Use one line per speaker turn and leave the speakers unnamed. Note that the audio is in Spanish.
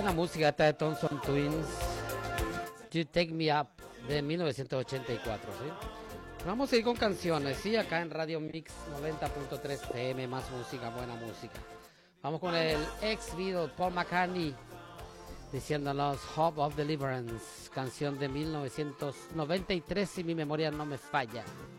Buena música esta de Thompson Twins. You Take Me Up de 1984, ¿sí? Vamos a ir con canciones, sí, acá en Radio Mix 90.3 PM, más música, buena música. Vamos con el ex Beatle Paul McCartney diciéndonos Hope of Deliverance, canción de 1993 si mi memoria no me falla.